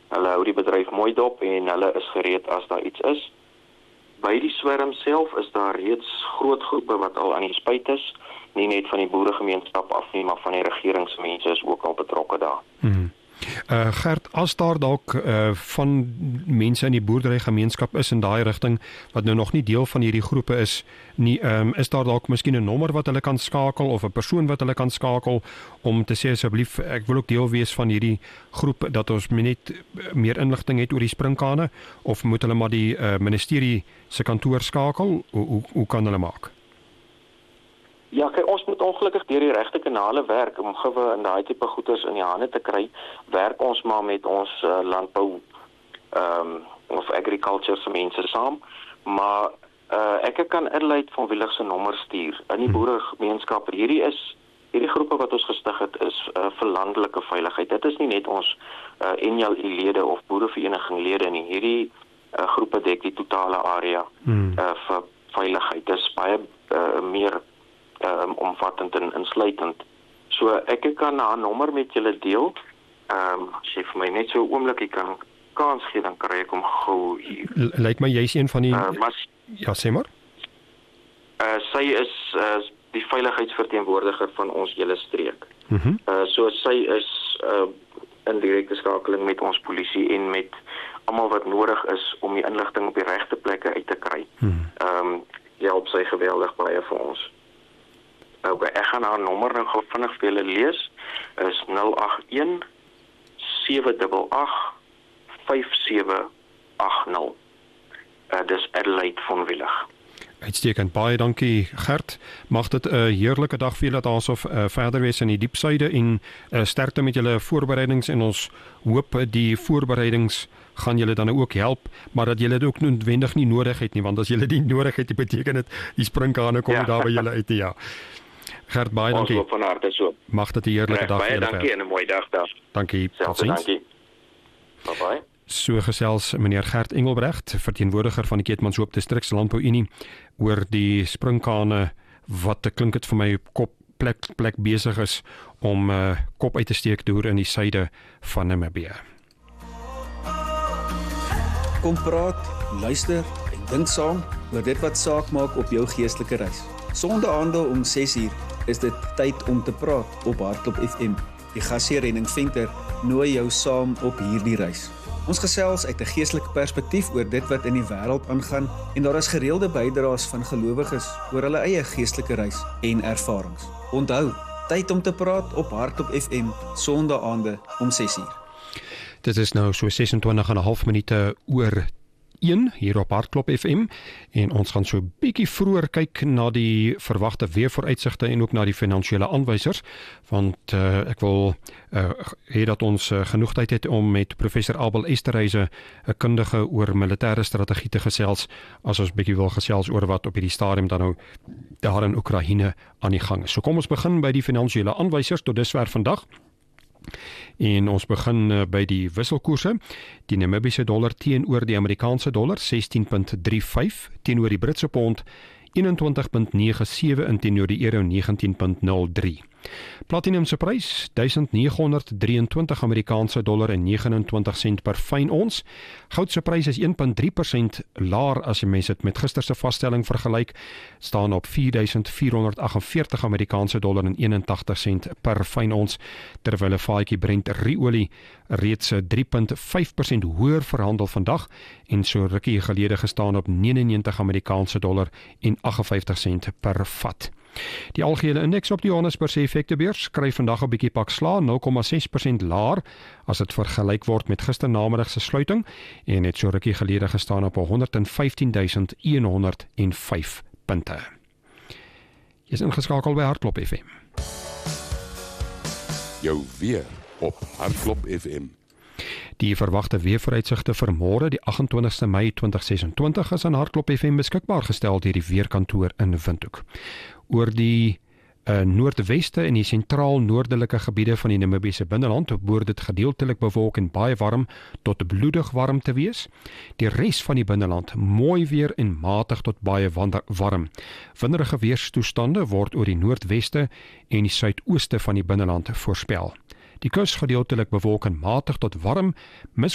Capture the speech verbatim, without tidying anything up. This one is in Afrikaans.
Hulle hou die bedryf mooi dop en hulle is gereed as daar iets is. By die swerm self is daar reeds groot groepe wat al aan die spuit is, nie net van die boeregemeenskap af nie, maar van die regeringsmense is ook al betrokke daar. Hmm. Uh, Gert, as daar dalk uh, van mense in die boerderygemeenskap is in daai rigting wat nou nog nie deel van hierdie groepe is nie, um, is daar dalk miskien 'n nommer wat hulle kan skakel of 'n persoon wat hulle kan skakel om te sê asseblief ek wil ook deel wees van hierdie groep, dat ons net meer inligting het oor die sprinkane, of moet hulle maar die uh, ministerie se kantoor skakel? Hoe, hoe, hoe kan hulle maak? Ja, kyk, ons moet ongelukkig deur die regte kanale werk om gewe in daai tipe goeders in die hande te kry. Werk ons maar met ons uh, landbou ehm um, of agriculture se mense saam, maar uh, ek kan Adelaide van Willig se nommer stuur in die boeregemeenskap. Hierdie is hierdie groepe wat ons gestig het is uh, vir landelike veiligheid. Dit is nie net ons uh, N L I-lede of boerevereniging lede nie. Hierdie uh, groepe dek die totale area hmm. uh, vir veiligheid. Dit is baie uh, meer Um, omvattend en insluitend. So ek kan na 'n nommer met julle deel. Ehm um, as jy vir my net so 'n oomblik kan kans gee, dan kry ek hom gou hier. Lyk my jy's een van die uh, mas, Ja, sê maar. Uh, sy is uh, die veiligheidsverteenwoordiger van ons hele streek. Mhm. Mm uh, so sy is uh, in direkte skakeling met ons polisie en met almal wat nodig is om die inligting op die regte plekke uit te kry. Ehm mm. um, help sy geweldig baie vir ons. Okay, ek gaan haar nommer nou gou vinnig vir julle lees. Is nul agt een sewe agt agt vyf sewe agt nul. Uh, dis Adelaide van Willig. Uitstekend, baie dankie Gert. Mag dit 'n uh, heerlike dag vir julle daarsof uh, verder wees in die diepsuide en uh, sterkte met julle voorbereidings, en ons hoop die voorbereidings gaan julle dan ook help, maar dat julle dit ook noodwendig nie nodig het nie, want as julle dit nodig het, beteken dit die sprinkane kom ja. daar by julle uit, ja. Gert, baie dankie. Ons hoop van harte so. Mag dit 'n heerlike dag vir julle wees. Baie dankie en 'n mooi dag daar. Dankie. Totsiens. Bye bye. So gesels meneer Gert Engelbrecht, verteenwoordiger van die Keetmanshoop Distriks se Landbou Unie, oor die sprinkane wat te klink het vir my kop plek plek besig is om uh, kop uit te steek deur in die suide van Namibië. Kom praat, luister en dink saam oor dit wat saak maak op jou geestelike reis. Sondaande om ses uur is dit tyd om te praat op Hartklop F M. Die gasheer Henning Venter nooi jou saam op hierdie reis. Ons gesels uit 'n geestelike perspektief oor dit wat in die wêreld aangaan, en daar is gereelde bydraes van gelowiges oor hulle eie geestelike reis en ervarings. Onthou, tyd om te praat op Hartklop F M, sondaande om ses uur. Dit is nou so ses en twintig en 'n half minute oor een hier op Hartklop F M, en ons gaan so bietjie vroeër kyk na die verwagte weervooruitsigte en ook na die finansiële aanwysers, want uh, ek wil uh, hê dat ons uh, genoeg tyd het om met professor Abel Esterhuizen, 'n kundige oor militêre strategie, te gesels, as ons bietjie wil gesels oor wat op hierdie stadium dan nou daar in Oekraïne aan die gang is. So kom ons begin by die finansiële aanwysers tot dusver vandag. En ons begin uh, by die wisselkoerse. Die Namibiese dollar teenoor die Amerikaanse dollar sestien komma drie vyf, teenoor die Britse pond eenentwintig komma nege sewe en teenoor die euro negentien komma nul drie. Platinum se prys duisend nege honderd drieëntwintig Amerikaanse dollar en negenentwintig sent per fyn ons. Goud se prys is een komma drie persent laer as jy mens dit met gister se vaststelling vergelyk, staan op vier duisend vier honderd agt en veertig Amerikaanse dollar en eenentagtig sent per fyn ons, terwyl 'n vaatjie Brent ruolie reeds drie komma vyf persent hoër verhandel vandag en so rukkie gelede gestaan op negenennegentig Amerikaanse dollar en agt en vyftig sent per vat. Die algehele indeks op die Johannesburgse effektebeurs skryf vandag 'n bietjie pak sla, nul komma ses persent laer as dit vergelyk word met gisternamiddag se sluiting, en het so rukkie gelede gestaan op honderd en vyftien duisend honderd en vyf punte. Jy is ingeskakel by Hartklop F M. Jou weer op Hartklop F M. Die verwagte weervooruitsigte vir môre, die agt en twintigste Mei tweeduisend ses en twintig, is aan Hartklop F M beskikbaar gestel deur die weerkantoor in Windhoek. Oor die uh, noordweste en die sentraal-noordelike gebiede van die Namibiese binneland behoort dit gedeeltelik bewolk en baie warm tot bloedig warm te wees. Die res van die binneland mooi weer en matig tot baie warm. Winderige weerstoestande word oor die noordweste en die suidooste van die binneland voorspel. Die kus gedeeltelik bewolk en matig tot warm, mis